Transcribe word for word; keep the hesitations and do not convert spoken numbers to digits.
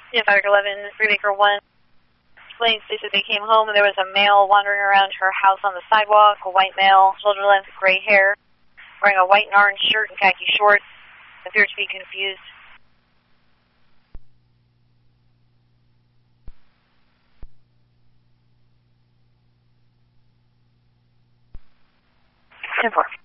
Yeah, Factor eleven, three Baker one. Explains, they said they came home and there was a male wandering around her house on the sidewalk, a white male, shoulder length, gray hair, wearing a white and orange shirt and khaki shorts, appeared to be confused. ten four.